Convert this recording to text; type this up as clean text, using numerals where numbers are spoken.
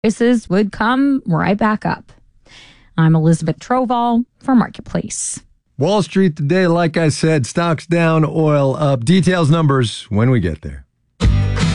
prices would come right back up. I'm Elizabeth Troval for Marketplace. Wall Street today, like I said, stocks down, oil up. Details, numbers when we get there.